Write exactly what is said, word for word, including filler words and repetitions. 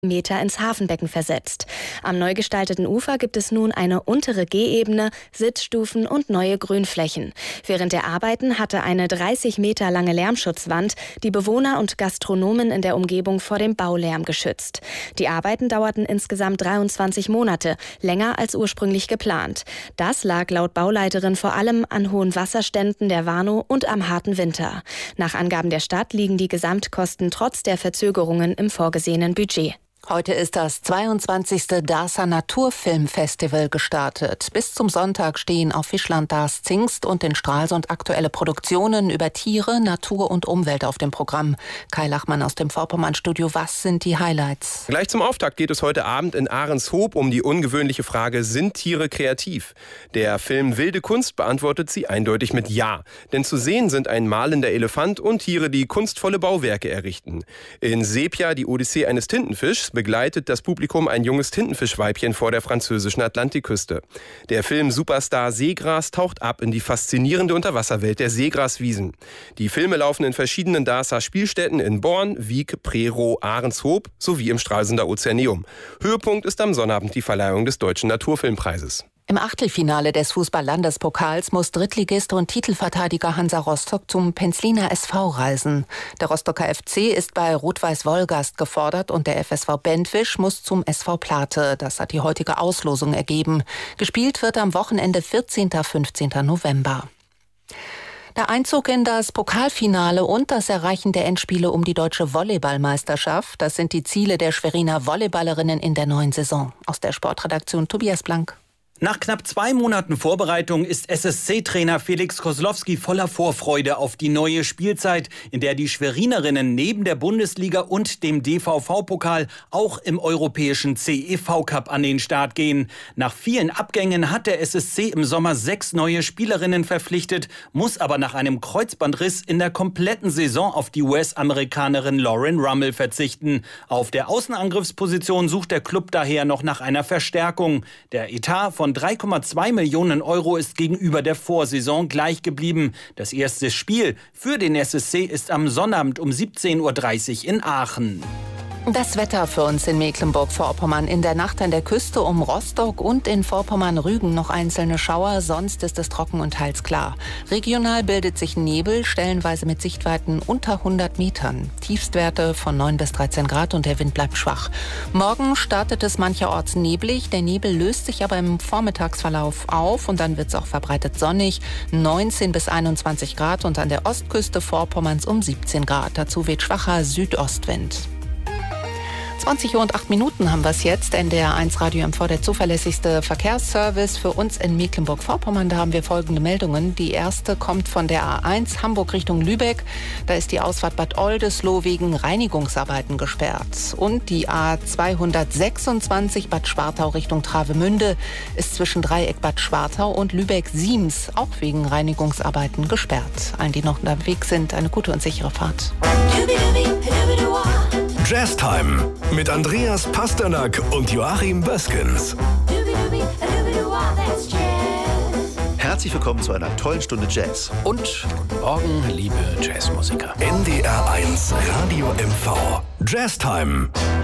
Meter ins Hafenbecken versetzt. Am neu gestalteten Ufer gibt es nun eine untere Gehebene, Sitzstufen und neue Grünflächen. Während der Arbeiten hatte eine dreißig Meter lange Lärmschutzwand die Bewohner und Gastronomen in der Umgebung vor dem Baulärm geschützt. Die Arbeiten dauerten insgesamt dreiundzwanzig Monate, länger als ursprünglich geplant. Das lag laut Bauleiterin vor allem an hohen Wasserständen der Warnow und am harten Winter. Nach Angaben der Stadt liegen die Gesamtkosten trotz der Verzögerungen im vorgesehenen Budget. Heute ist das zweiundzwanzigste Darßer Naturfilmfestival gestartet. Bis zum Sonntag stehen auf Fischland Darß Zingst und in Stralsund aktuelle Produktionen über Tiere, Natur und Umwelt auf dem Programm. Kai Lachmann aus dem Vorpommern-Studio, was sind die Highlights? Gleich zum Auftakt geht es heute Abend in Ahrenshoop um die ungewöhnliche Frage, sind Tiere kreativ? Der Film Wilde Kunst beantwortet sie eindeutig mit Ja. Denn zu sehen sind ein malender Elefant und Tiere, die kunstvolle Bauwerke errichten. In Sepia, die Odyssee eines Tintenfischs, begleitet das Publikum ein junges Tintenfischweibchen vor der französischen Atlantikküste. Der Film Superstar Seegras taucht ab in die faszinierende Unterwasserwelt der Seegraswiesen. Die Filme laufen in verschiedenen Darßer Spielstätten in Born, Wiek, Prerow, Ahrenshoop sowie im Stralsunder Ozeaneum. Höhepunkt ist am Sonnabend die Verleihung des Deutschen Naturfilmpreises. Im Achtelfinale des Fußball-Landespokals muss Drittligist und Titelverteidiger Hansa Rostock zum Penzliner S V reisen. Der Rostocker F C ist bei Rot-Weiß Wolgast gefordert und der F S V Bentwisch muss zum S V Plate. Das hat die heutige Auslosung ergeben. Gespielt wird am Wochenende vierzehnten und fünfzehnten November. Der Einzug in das Pokalfinale und das Erreichen der Endspiele um die deutsche Volleyballmeisterschaft, das sind die Ziele der Schweriner Volleyballerinnen in der neuen Saison. Aus der Sportredaktion Tobias Blank. Nach knapp zwei Monaten Vorbereitung ist S S C-Trainer Felix Koslowski voller Vorfreude auf die neue Spielzeit, in der die Schwerinerinnen neben der Bundesliga und dem D V V-Pokal auch im europäischen C E V-Cup an den Start gehen. Nach vielen Abgängen hat der S S C im Sommer sechs neue Spielerinnen verpflichtet, muss aber nach einem Kreuzbandriss in der kompletten Saison auf die U S-Amerikanerin Lauren Rummel verzichten. Auf der Außenangriffsposition sucht der Klub daher noch nach einer Verstärkung. Der Etat von drei Komma zwei Millionen Euro ist gegenüber der Vorsaison gleich geblieben. Das erste Spiel für den S S C ist am Sonnabend um siebzehn Uhr dreißig in Aachen. Das Wetter für uns in Mecklenburg-Vorpommern. In der Nacht an der Küste um Rostock und in Vorpommern-Rügen noch einzelne Schauer. Sonst ist es trocken und teils klar. Regional bildet sich Nebel, stellenweise mit Sichtweiten unter hundert Metern. Tiefstwerte von neun bis dreizehn Grad und der Wind bleibt schwach. Morgen startet es mancherorts neblig. Der Nebel löst sich aber im Vormittagsverlauf auf und dann wird es auch verbreitet sonnig. neunzehn bis einundzwanzig Grad und an der Ostküste Vorpommerns um siebzehn Grad. Dazu weht schwacher Südostwind. zwanzig Uhr und acht Minuten haben wir es jetzt. N D R eins Radio M V, der zuverlässigste Verkehrsservice für uns in Mecklenburg-Vorpommern. Da haben wir folgende Meldungen. Die erste kommt von der A eins Hamburg Richtung Lübeck. Da ist die Ausfahrt Bad Oldesloe wegen Reinigungsarbeiten gesperrt. Und die A zweihundertsechsundzwanzig Bad Schwartau Richtung Travemünde ist zwischen Dreieck Bad Schwartau und Lübeck-Siems auch wegen Reinigungsarbeiten gesperrt. Allen, die noch unterwegs sind, eine gute und sichere Fahrt. Jazztime mit Andreas Pasternak und Joachim Böskens. Herzlich willkommen zu einer tollen Stunde Jazz. Und guten Morgen, liebe Jazzmusiker. N D R eins Radio M V. Jazztime.